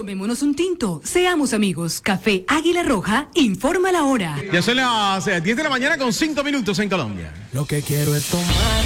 Tomémonos un tinto, seamos amigos. Café Águila Roja informa la hora. Ya son las 10 de la mañana con 5 minutos en Colombia. Lo que quiero es tomar.